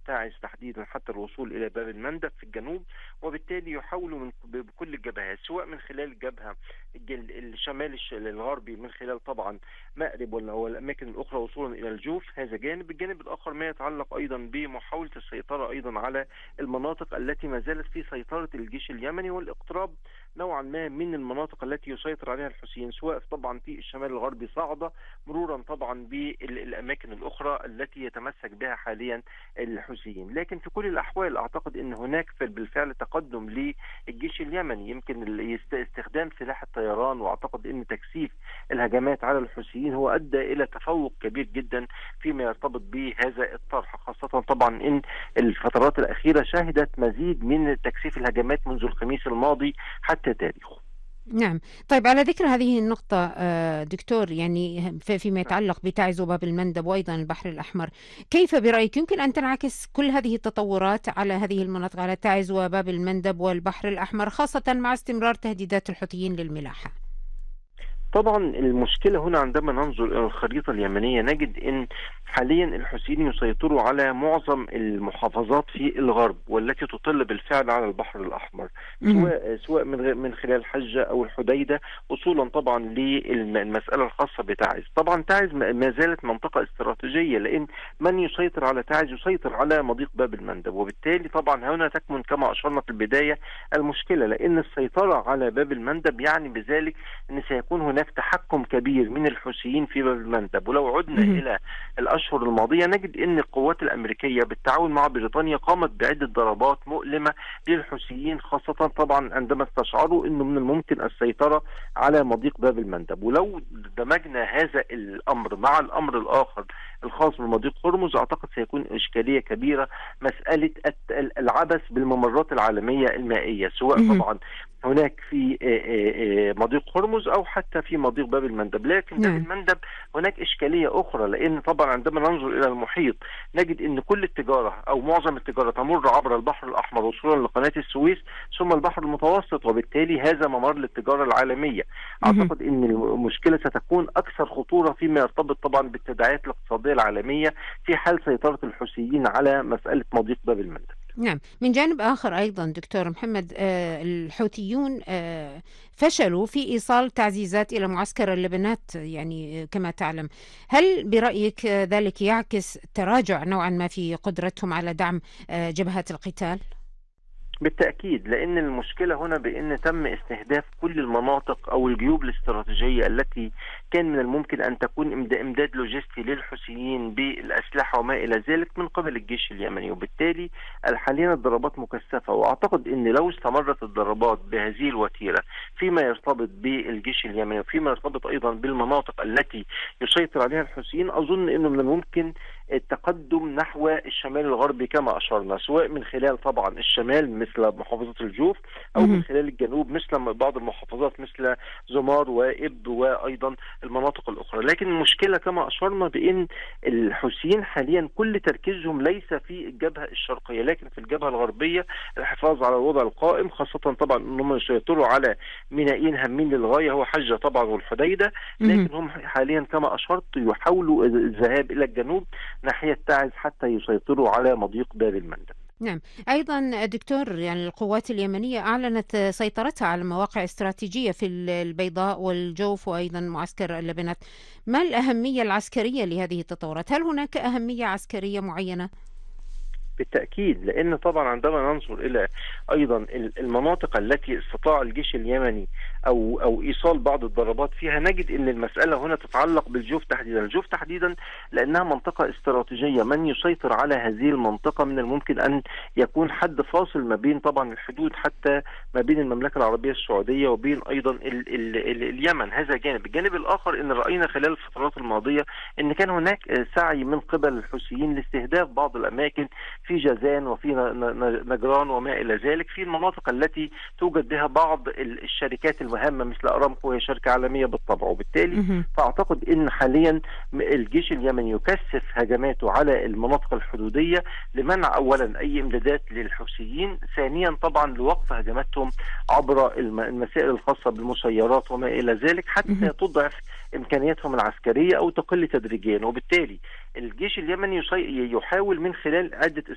تعز تحديدا حتى الوصول إلى باب المندب في الجنوب، وبالتالي يحاولوا بكل الجبهات، سواء من خلال الجبهة الشمال الغربي من خلال طبعا مأرب والأماكن الأخرى وصولا إلى الجوف، هذا جانب. الجانب الآخر ما يتعلق أيضا بمحاولة السيطرة أيضا على المناطق التي ما زالت في سيطرة الجيش اليمني، والاقتراب نوعا ما من المناطق التي يسيطر عليها الحوثيين، سواء طبعا في الشمال الغربي صعدة، مرورا طبعا بالأماكن الأخرى التي يتمسك بها حاليا الحوثيين. لكن في كل الأحوال أعتقد أن هناك بالفعل تقدم للجيش اليمني، يمكن استخدام سلاح الطيران، وأعتقد أن تكثيف الهجمات على الحوثيين هو أدى إلى تفوق كبير جدا فيما يرتبط بهذا الطرح، خاصة طبعا أن الفترات الأخيرة شهدت مزيد من تكثيف الهجمات منذ الخميس الماضي حتى تاريخه. نعم. طيب، على ذكر هذه النقطة دكتور، يعني فيما يتعلق بتعز وباب المندب وأيضا البحر الأحمر، كيف برأيك يمكن أن تنعكس كل هذه التطورات على هذه المناطق، على تعز وباب المندب والبحر الأحمر، خاصة مع استمرار تهديدات الحوثيين للملاحة؟ طبعا المشكلة هنا عندما ننظر إلى الخريطة اليمنية نجد أن حاليا الحوثيين يسيطروا على معظم المحافظات في الغرب، والتي تطل بالفعل على البحر الأحمر، سواء من خلال حجة أو الحديدة، وصولا طبعا للمسألة الخاصة بتعز. طبعا تعز ما زالت منطقة استراتيجية، لأن من يسيطر على تعز يسيطر على مضيق باب المندب، وبالتالي طبعا هنا تكمن كما أشرنا في البداية المشكلة، لأن السيطرة على باب المندب يعني بذلك أن سيكون هناك تحكم كبير من الحوثيين في باب المندب. ولو عدنا إلى الأشهر الماضية نجد أن القوات الأمريكية بالتعاون مع بريطانيا قامت بعدة ضربات مؤلمة للحوثيين، خاصة طبعا عندما استشعروا أنه من الممكن السيطرة على مضيق باب المندب. ولو دمجنا هذا الأمر مع الأمر الآخر الخاص بمضيق هرمز، أعتقد سيكون إشكالية كبيرة مسألة العبث بالممرات العالمية المائية، سواء طبعا هناك في مضيق هرمز أو حتى في مضيق باب المندب. لكن باب المندب هناك إشكالية أخرى، لأن طبعا عندما ننظر إلى المحيط نجد أن كل التجارة أو معظم التجارة تمر عبر البحر الأحمر وصولا لقناة السويس ثم البحر المتوسط، وبالتالي هذا ممر للتجارة العالمية. أعتقد أن المشكلة ستكون أكثر خطورة فيما يرتبط طبعا بالتداعيات الاقتصادية العالمية في حال سيطرة الحوثيين على مسألة مضيق باب المندب. نعم. من جانب آخر أيضا دكتور محمد، الحوثيون فشلوا في إيصال تعزيزات إلى معسكر اللبنات، يعني كما تعلم. هل برأيك ذلك يعكس تراجع نوعا ما في قدرتهم على دعم جبهات القتال؟ بالتأكيد، لأن المشكلة هنا بأن تم استهداف كل المناطق أو الجيوب الاستراتيجية التي كان من الممكن أن تكون إمداد لوجستي للحوثيين بالأسلحة وما إلى ذلك من قبل الجيش اليمني، وبالتالي حاليا الضربات مكثفة. وأعتقد أن لو استمرت الضربات بهذه الوتيرة فيما يرتبط بالجيش اليمني وفيما يرتبط أيضا بالمناطق التي يسيطر عليها الحوثيين، أظن أنه من الممكن التقدم نحو الشمال الغربي كما أشرنا، سواء من خلال طبعا الشمال مثل محافظة الجوف أو من خلال الجنوب مثل بعض المحافظات مثل زمار وإب وأيضا المناطق الأخرى. لكن المشكلة كما أشرنا بأن الحوثيين حاليا كل تركيزهم ليس في الجبهة الشرقية لكن في الجبهة الغربية، الحفاظ على الوضع القائم، خاصة طبعا أنهم يسيطروا على مينائين هامين للغاية، هو حجة طبعا والحديدة، لكن هم حاليا كما أشرت يحاولوا الذهاب إلى الجنوب ناحية تعز حتى يسيطروا على مضيق باب المندب. نعم. أيضا دكتور، يعني القوات اليمنية أعلنت سيطرتها على مواقع استراتيجية في البيضاء والجوف وأيضا معسكر اللبنات. ما الأهمية العسكرية لهذه التطورات؟ هل هناك أهمية عسكرية معينة؟ بالتأكيد، لأن طبعا عندما ننظر إلى أيضا المناطق التي استطاع الجيش اليمني أو إيصال بعض الضربات فيها، نجد أن المسألة هنا تتعلق بالجوف تحديدا. الجوف تحديدا لأنها منطقة استراتيجية، من يسيطر على هذه المنطقة من الممكن أن يكون حد فاصل ما بين طبعا الحدود حتى ما بين المملكة العربية السعودية وبين أيضا اليمن. هذا جانب. الجانب الآخر أن رأينا خلال الفترات الماضية أن كان هناك سعي من قبل الحوثيين لاستهداف بعض الأماكن في جازان وفي نجران وما إلى ذلك، في المناطق التي توجد بها بعض الشركات المهمة مثل أرامكو، وهي شركة عالمية بالطبع. وبالتالي فأعتقد أن حاليا الجيش اليمني يكثف هجماته على المناطق الحدودية لمنع أولا أي إمدادات للحوثيين، ثانيا طبعا لوقف هجماتهم عبر المسائل الخاصة بالمسيرات وما إلى ذلك حتى تضعف إمكانياتهم العسكرية أو تقل تدريجيا. وبالتالي الجيش اليمني يحاول من خلال عدة